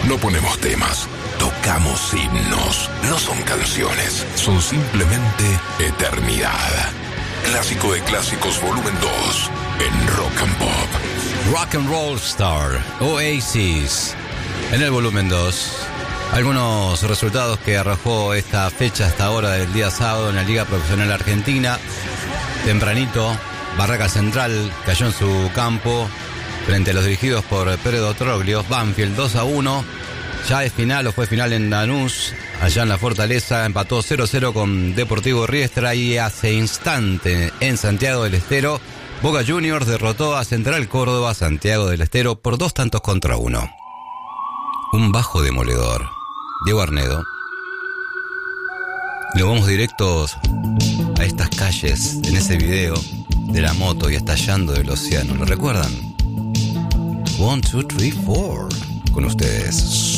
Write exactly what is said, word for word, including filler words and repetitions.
No ponemos temas, tocamos himnos. No son canciones, son simplemente eternidad. Clásico de Clásicos volumen dos en Rock and Pop. Rock and Roll Star, Oasis, en el volumen dos. Algunos resultados que arrojó esta fecha hasta ahora del día sábado en la Liga Profesional Argentina. Tempranito, Barraca Central cayó en su campo frente a los dirigidos por Pedro Troglio. Banfield dos a uno. Ya es final o fue final en Lanús, allá en la Fortaleza. Empató cero a cero con Deportivo Riestra. Y hace instante en Santiago del Estero, Boca Juniors derrotó a Central Córdoba, Santiago del Estero, por dos tantos contra uno. Un bajo demoledor. Diego Arnedo. Nos vamos directos a estas calles en ese video de la moto y estallando del océano. ¿Lo recuerdan? One, two, three, four. Con ustedes,